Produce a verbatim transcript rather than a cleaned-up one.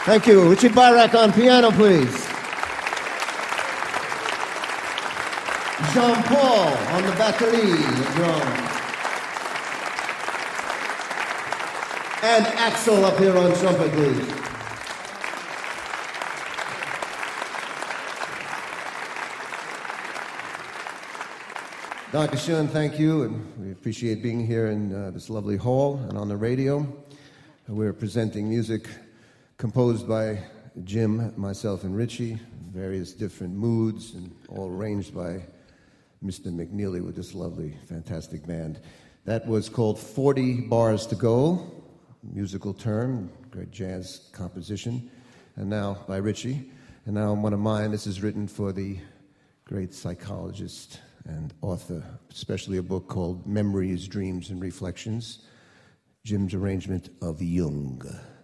Thank you. Richie Barak on piano, please. Jean-Paul on the batterie, the drums. And Axel up here on trumpet, please. Doctor Shun, thank you, and we appreciate being here in uh, this lovely hall and on the radio. We're presenting music composed by Jim, myself, and Richie, various different moods, and all arranged by Mister McNeely with this lovely, fantastic band. That was called forty Bars to Go, musical term, great jazz composition, and now by Richie. And now one of mine, this is written for the great psychologist and author, especially a book called Memories, Dreams, and Reflections, Jim's arrangement of Jung.